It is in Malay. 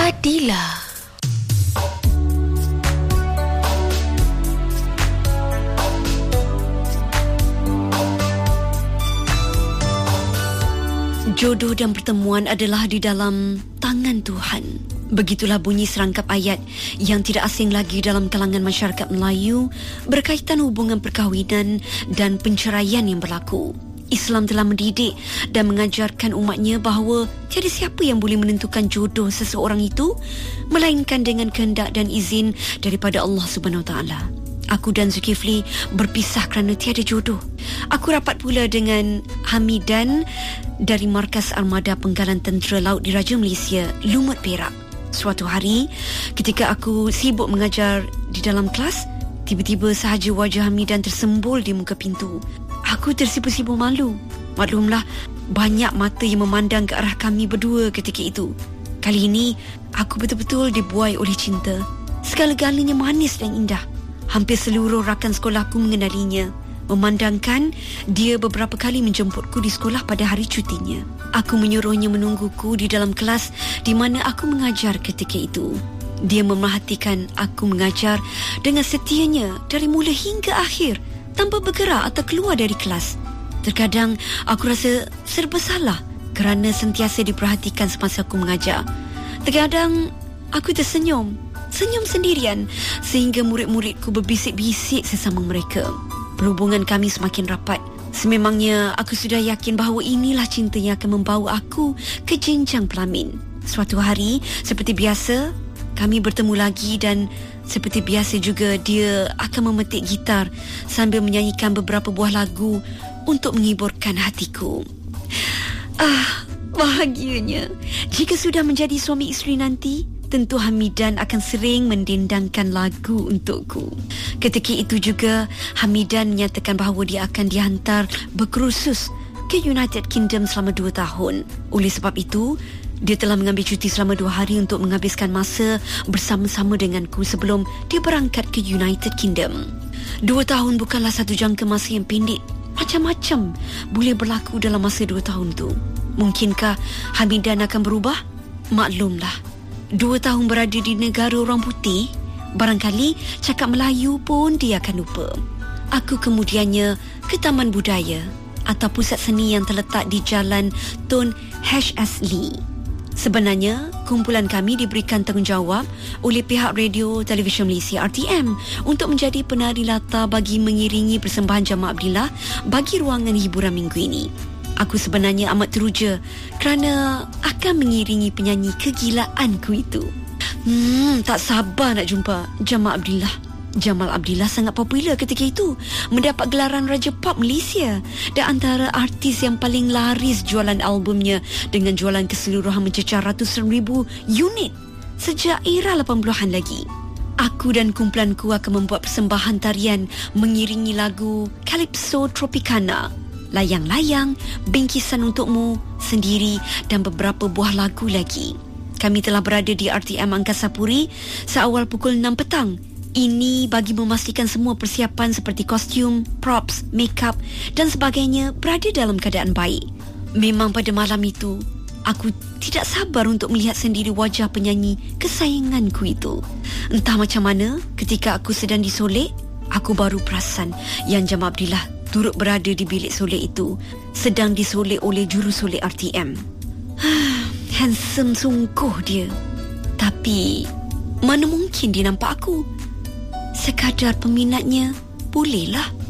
Adila. Jodoh dan pertemuan adalah di dalam tangan Tuhan. Begitulah bunyi serangkap ayat yang tidak asing lagi dalam kalangan masyarakat Melayu berkaitan hubungan perkahwinan dan penceraian yang berlaku. Islam telah mendidik dan mengajarkan umatnya bahawa tiada siapa yang boleh menentukan jodoh seseorang itu melainkan dengan kehendak dan izin daripada Allah Subhanahu Wa Taala. Aku dan Zulkifli berpisah kerana tiada jodoh. Aku rapat pula dengan Hamidan dari Markas Armada Penggalan Tentera Laut Diraja Malaysia, Lumut Perak. Suatu hari, ketika aku sibuk mengajar di dalam kelas, tiba-tiba sahaja wajah Hamidan tersembul di muka pintu. Aku tersipu-sipu malu. Maklumlah, banyak mata yang memandang ke arah kami berdua ketika itu. Kali ini, aku betul-betul dibuai oleh cinta. Segala-galanya manis dan indah. Hampir seluruh rakan sekolahku mengenalinya, memandangkan dia beberapa kali menjemputku di sekolah pada hari cutinya. Aku menyuruhnya menungguku di dalam kelas di mana aku mengajar ketika itu. Dia memerhatikan aku mengajar dengan setianya dari mula hingga akhir, tanpa bergerak atau keluar dari kelas. Terkadang aku rasa serba salah kerana sentiasa diperhatikan semasa aku mengajar. Terkadang aku tersenyum sendirian sehingga murid-muridku berbisik-bisik sesama mereka. Perhubungan kami semakin rapat. Sememangnya aku sudah yakin bahawa inilah cinta yang akan membawa aku ke jenjang pelamin. Suatu hari, seperti biasa, kami bertemu lagi dan seperti biasa juga dia akan memetik gitar sambil menyanyikan beberapa buah lagu untuk menghiburkan hatiku. Bahagianya. Jika sudah menjadi suami isteri nanti, tentu Hamidan akan sering mendendangkan lagu untukku. Ketika itu juga, Hamidan menyatakan bahawa dia akan dihantar berkursus ke United Kingdom selama 2 tahun. Oleh sebab itu, dia telah mengambil cuti selama 2 hari untuk menghabiskan masa bersama-sama denganku sebelum dia berangkat ke United Kingdom. 2 tahun bukanlah satu jangka masa yang pendek. Macam-macam boleh berlaku dalam masa 2 tahun tu. Mungkinkah Hamidan akan berubah? Maklumlah, 2 tahun berada di negara orang putih, barangkali cakap Melayu pun dia akan lupa. Aku kemudiannya ke Taman Budaya atau pusat seni yang terletak di Jalan Tun H.S. Lee. Sebenarnya, kumpulan kami diberikan tanggungjawab oleh pihak Radio Television Malaysia RTM untuk menjadi penari latar bagi mengiringi persembahan Jamal Abdillah bagi ruangan hiburan minggu ini. Aku sebenarnya amat teruja kerana akan mengiringi penyanyi kegilaanku itu. Tak sabar nak jumpa Jamal Abdillah. Jamal Abdillah sangat popular ketika itu, mendapat gelaran Raja Pop Malaysia dan antara artis yang paling laris jualan albumnya dengan jualan keseluruhan mencecah ratusan ribu unit sejak era 80-an lagi. Aku dan kumpulanku akan membuat persembahan tarian mengiringi lagu Calypso Tropicana, Layang-Layang, Bingkisan Untukmu, Sendiri dan beberapa buah lagu lagi. Kami telah berada di RTM Angkasa Puri seawal pukul 6 petang. Ini bagi memastikan semua persiapan seperti kostum, props, make-up dan sebagainya berada dalam keadaan baik. Memang pada malam itu, aku tidak sabar untuk melihat sendiri wajah penyanyi kesayanganku itu. Entah macam mana, ketika aku sedang disolek, aku baru perasan yang Jamal Abdillah turut berada di bilik solek itu, sedang disolek oleh jurusolek RTM. Handsome sungguh dia. Tapi mana mungkin dia nampak aku? Sekadar peminatnya, bolehlah.